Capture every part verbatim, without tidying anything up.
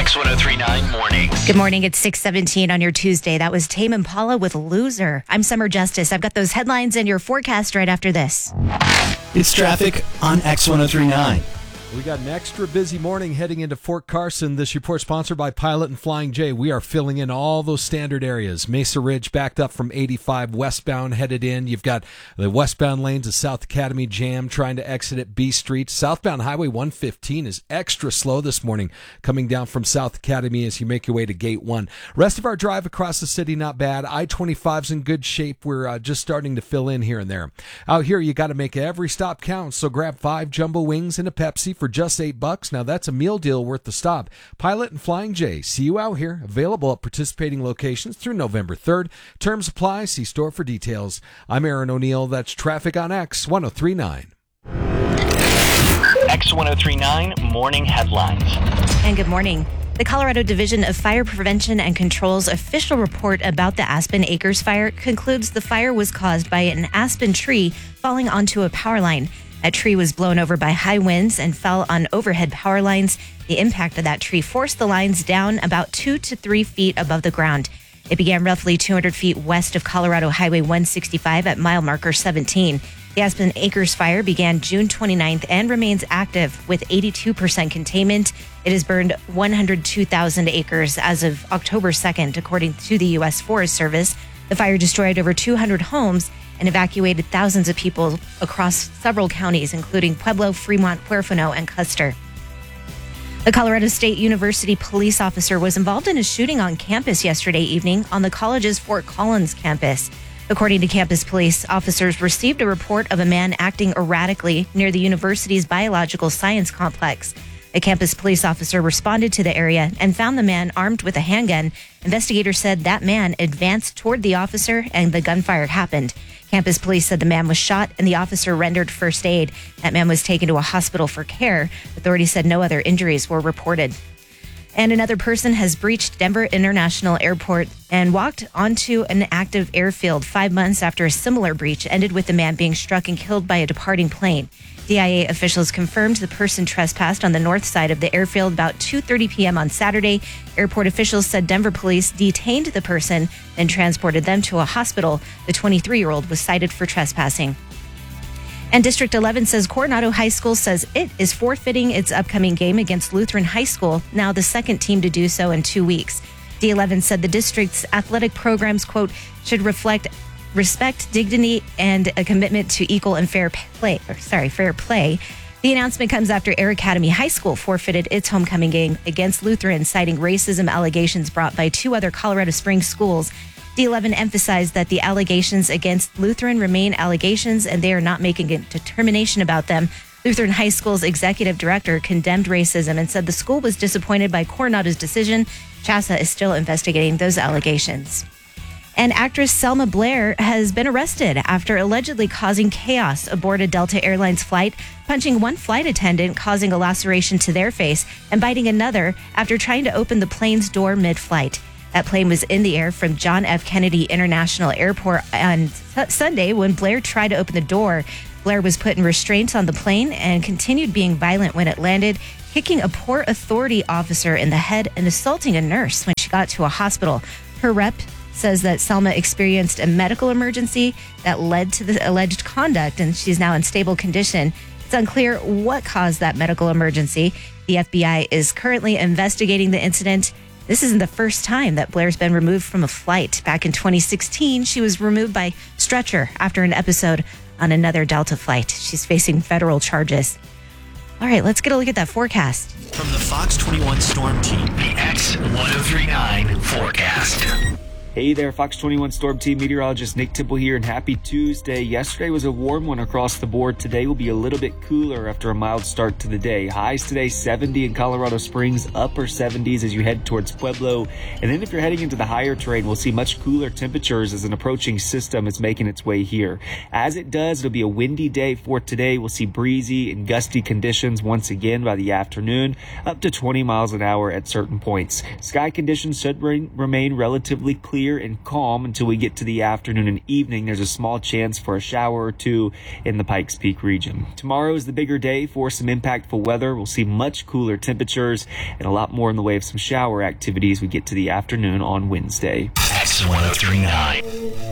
X one oh three point nine Mornings. Good morning. It's six seventeen on your Tuesday. That was Tame Impala with Loser. I'm Summer Justice. I've got those headlines and your forecast right after this. It's traffic on X one oh three point nine. We got an extra busy morning heading into Fort Carson. This report sponsored by Pilot and Flying J. We are filling in all those standard areas. Mesa Ridge backed up from eighty-five westbound headed in. You've got the westbound lanes of South Academy Jam trying to exit at B Street. Southbound Highway one fifteen is extra slow this morning coming down from South Academy as you make your way to Gate one. Rest of our drive across the city, not bad. I twenty-five's in good shape. We're uh, just starting to fill in here and there. Out here, you got to make every stop count, so grab five jumbo wings and a Pepsi for just eight bucks. Now that's a meal deal worth the stop. Pilot and Flying J. See you out here. Available at participating locations through November third. Terms apply. See store for details. I'm Aaron O'Neill. That's traffic on X one oh three point nine. X one oh three point nine Morning Headlines. And good morning. The Colorado Division of Fire Prevention and Control's official report about the Aspen Acres fire concludes the fire was caused by an aspen tree falling onto a power line. That tree was blown over by high winds and fell on overhead power lines. The impact of that tree forced the lines down about two to three feet above the ground. It began roughly two hundred feet west of Colorado Highway one sixty-five at mile marker seventeen. The Aspen Acres fire began June twenty-ninth and remains active with eighty-two percent containment. It has burned one hundred two thousand acres as of October second, according to the U S Forest Service. The fire destroyed over two hundred homes and evacuated thousands of people across several counties, including Pueblo, Fremont, Huerfano, and Custer. The Colorado State University police officer was involved in a shooting on campus yesterday evening on the college's Fort Collins campus. According to campus police, officers received a report of a man acting erratically near the university's biological science complex. A campus police officer responded to the area and found the man armed with a handgun. Investigators said that man advanced toward the officer and the gunfire happened. Campus police said the man was shot and the officer rendered first aid. That man was taken to a hospital for care. Authorities said no other injuries were reported. And another person has breached Denver International Airport and walked onto an active airfield five months after a similar breach ended with the man being struck and killed by a departing plane. D I A officials confirmed the person trespassed on the north side of the airfield about two thirty p.m. on Saturday. Airport officials said Denver police detained the person and transported them to a hospital. The twenty-three-year-old was cited for trespassing. And District eleven says Coronado High School says it is forfeiting its upcoming game against Lutheran High School, now the second team to do so in two weeks. D eleven said the district's athletic programs, quote, should reflect respect, dignity, and a commitment to equal and fair play. Or sorry, fair play. The announcement comes after Air Academy High School forfeited its homecoming game against Lutheran, citing racism allegations brought by two other Colorado Springs schools. D eleven emphasized that the allegations against Lutheran remain allegations and they are not making a determination about them. Lutheran High School's executive director condemned racism and said the school was disappointed by Coronado's decision. CHASA is still investigating those allegations. And actress Selma Blair has been arrested after allegedly causing chaos aboard a Delta Airlines flight, punching one flight attendant, causing a laceration to their face, and biting another after trying to open the plane's door mid-flight. That plane was in the air from John F. Kennedy International Airport on Sunday when Blair tried to open the door. Blair was put in restraints on the plane and continued being violent when it landed, kicking a Port Authority officer in the head and assaulting a nurse when she got to a hospital. Her rep says that Selma experienced a medical emergency that led to the alleged conduct, and she's now in stable condition. It's unclear what caused that medical emergency. The F B I is currently investigating the incident. This isn't the first time that Blair's been removed from a flight. Back in twenty sixteen, she was removed by stretcher after an episode on another Delta flight. She's facing federal charges. All right, let's get a look at that forecast. From the Fox twenty-one Storm Team, The X one oh three point nine Forecast. Hey there, Fox twenty-one Storm Team meteorologist Nick Tipple here, and happy Tuesday. Yesterday was a warm one across the board. Today will be a little bit cooler after a mild start to the day. Highs today seventy in Colorado Springs, upper seventies as you head towards Pueblo. And then if you're heading into the higher terrain, we'll see much cooler temperatures as an approaching system is making its way here. As it does, it'll be a windy day for today. We'll see breezy and gusty conditions once again by the afternoon, up to twenty miles an hour at certain points. Sky conditions should re- remain relatively clear clear and calm until we get to the afternoon and evening. There's a small chance for a shower or two in the Pikes Peak region. Tomorrow is the bigger day for some impactful weather. We'll see much cooler temperatures and a lot more in the way of some shower activity as we get to the afternoon on Wednesday. X one oh three point nine.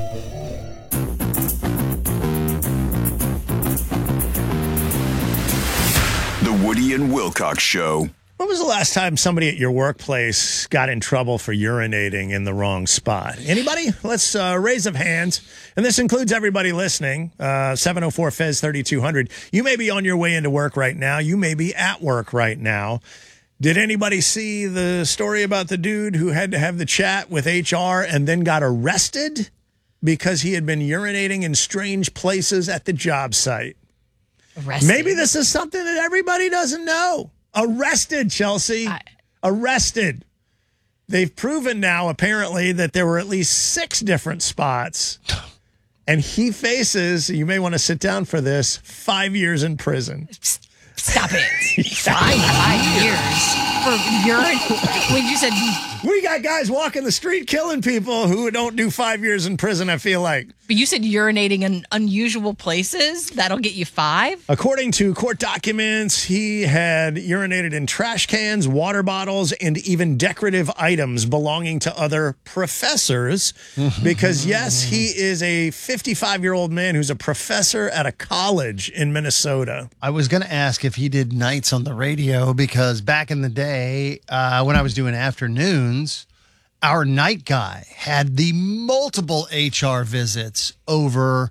The Woody and Wilcox Show. When was the last time somebody at your workplace got in trouble for urinating in the wrong spot? Anybody? Let's uh, raise of hands. And this includes everybody listening. Uh, seven oh four F E Z thirty-two hundred. You may be on your way into work right now. You may be at work right now. Did anybody see the story about the dude who had to have the chat with H R and then got arrested because he had been urinating in strange places at the job site? Arrested. Maybe this is something that everybody doesn't know. Arrested, Chelsea. I... Arrested. They've proven now, apparently, that there were at least six different spots. And he faces, you may want to sit down for this, five years in prison. Stop it. Five, five years for urine. When you said... We got guys walking the street killing people who don't do five years in prison, I feel like. But you said urinating in unusual places? That'll get you five? According to court documents, he had urinated in trash cans, water bottles, and even decorative items belonging to other professors. Because, yes, he is a fifty-five-year-old man who's a professor at a college in Minnesota. I was going to ask if he did nights on the radio because back in the day, uh, when I was doing afternoons, our night guy had the multiple H R visits over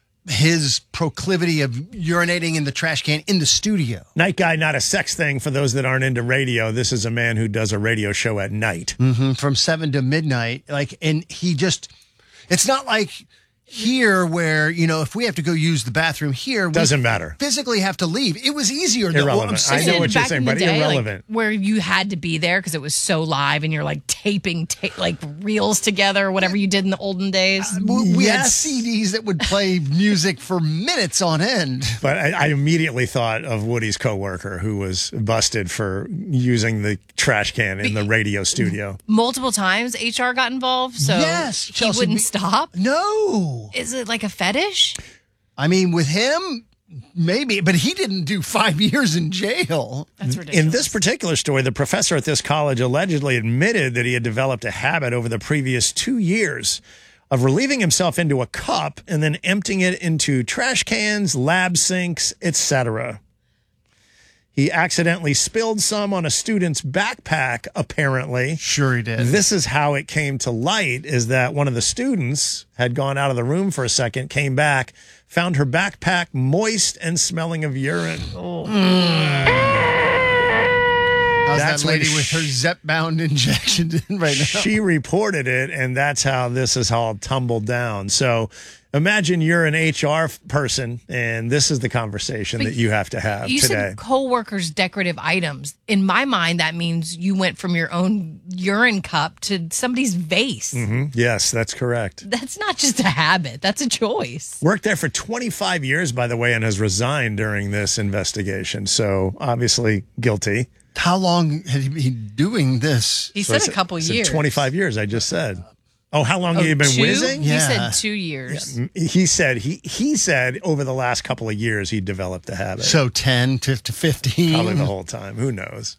his proclivity of urinating in the trash can in the studio. Night guy, not a sex thing for those that aren't into radio. This is a man who does a radio show at night. Mm-hmm, from seven to midnight. Like, and he just, it's not like here where, you know, if we have to go use the bathroom here, we doesn't matter. Physically have to leave. It was easier. Though. Irrelevant. Well, I know what you're back saying, in the but day, irrelevant. Like, where you had to be there because it was so live and you're like taping ta- like reels together or whatever you did in the olden days. Uh, we yes. had C Ds that would play music for minutes on end. But I, I immediately thought of Woody's coworker who was busted for using the trash can in the radio studio. Multiple times H R got involved, so yes, he Chelsea, wouldn't we, stop? No. Is it like a fetish? I mean, with him, maybe, but he didn't do five years in jail. That's ridiculous. In this particular story, the professor at this college allegedly admitted that he had developed a habit over the previous two years of relieving himself into a cup and then emptying it into trash cans, lab sinks, et cetera. He accidentally spilled some on a student's backpack, apparently. Sure he did. This is how it came to light, is that one of the students had gone out of the room for a second, came back, found her backpack moist and smelling of urine. Oh. Mm. How's That's that lady when with her Zepbound injection in right now? She reported it, and that's how this is all tumbled down. So imagine you're an H R person, and this is the conversation but that you have to have you today. Said co-workers' decorative items. In my mind, that means you went from your own urine cup to somebody's vase. Mm-hmm. Yes, that's correct. That's not just a habit. That's a choice. Worked there for twenty-five years, by the way, and has resigned during this investigation. So obviously guilty. How long had he been doing this? He So said I a couple said years. twenty-five years, I just said. Oh, how long Oh, have you been two? whizzing? He Yeah. said two years. He said he he said over the last couple of years he developed the habit. So ten to fifteen. Probably the whole time. Who knows?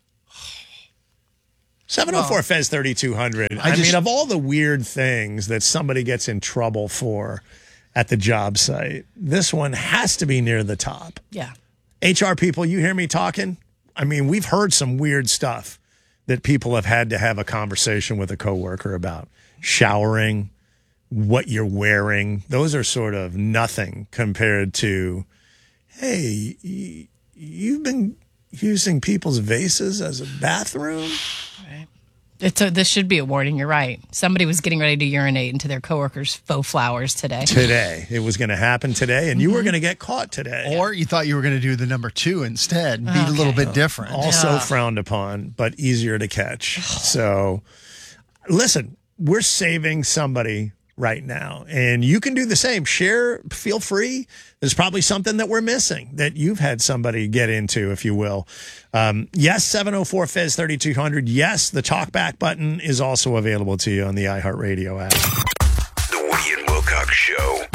seven oh four F E Z thirty-two hundred. I, I just- mean, of all the weird things that somebody gets in trouble for at the job site, this one has to be near the top. Yeah. H R people, you hear me talking? I mean, we've heard some weird stuff that people have had to have a conversation with a coworker about. Showering, what you're wearing. Those are sort of nothing compared to, hey, y- you've been using people's vases as a bathroom? Right. It's a, this should be a warning. You're right. Somebody was getting ready to urinate into their coworkers' faux flowers today. Today. It was going to happen today, and you were going to get caught today. Or you thought you were going to do the number two instead. Be a little bit different. Also Yeah. frowned upon, but easier to catch. So, listen, we're saving somebody right now. And you can do the same. Share, feel free. There's probably something that we're missing that you've had somebody get into, if you will. Um, yes, seven oh four F E Z thirty-two hundred. Yes, the talkback button is also available to you on the iHeartRadio app. The Woody and Wilcox Show.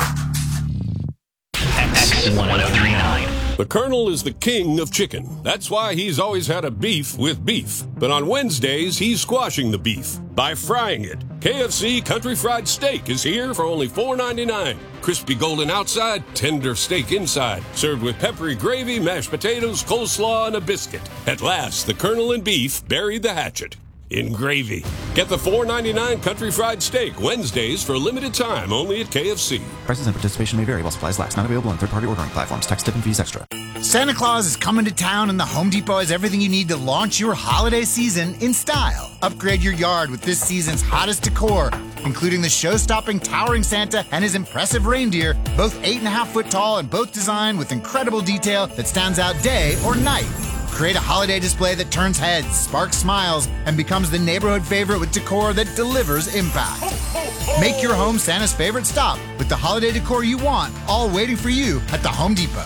X one oh three nine. The Colonel is the king of chicken. That's why he's always had a beef with beef. But on Wednesdays, he's squashing the beef by frying it. K F C Country Fried Steak is here for only four ninety-nine. Crispy golden outside, tender steak inside. Served with peppery gravy, mashed potatoes, coleslaw, and a biscuit. At last, the Colonel and beef buried the hatchet in gravy. Get the four ninety-nine Country Fried Steak Wednesdays for a limited time only at K F C. Prices and participation may vary while supplies last. Not available on third-party ordering platforms. Tax, tip, and fees extra. Santa Claus is coming to town, and the Home Depot has everything you need to launch your holiday season in style. Upgrade your yard with this season's hottest decor, including the show-stopping towering Santa and his impressive reindeer, both eight and a half foot tall and both designed with incredible detail that stands out day or night. Create a holiday display that turns heads, sparks smiles, and becomes the neighborhood favorite with decor that delivers impact. Make your home Santa's favorite stop with the holiday decor you want, all waiting for you at the Home Depot.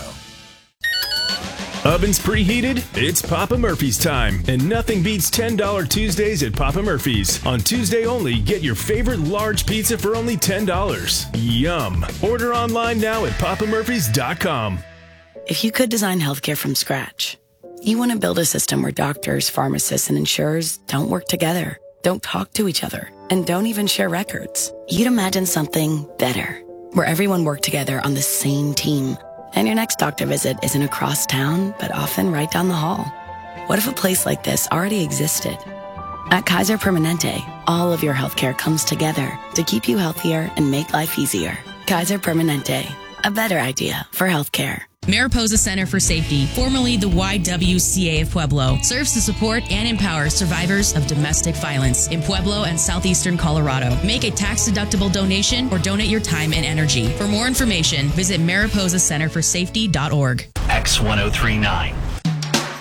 Ovens preheated? It's Papa Murphy's time, and nothing beats ten dollars Tuesdays at Papa Murphy's. On Tuesday only, get your favorite large pizza for only ten dollars. Yum! Order online now at papa murphys dot com. If you could design healthcare from scratch, you want to build a system where doctors, pharmacists, and insurers don't work together, don't talk to each other, and don't even share records. You'd imagine something better, where everyone worked together on the same team, and your next doctor visit isn't across town, but often right down the hall. What if a place like this already existed? At Kaiser Permanente, all of your healthcare comes together to keep you healthier and make life easier. Kaiser Permanente, a better idea for healthcare. Mariposa Center for Safety, formerly the Y W C A of Pueblo, serves to support and empower survivors of domestic violence in Pueblo and southeastern Colorado. Make a tax-deductible donation or donate your time and energy. For more information, visit mariposa center for safety dot org. X one oh three nine.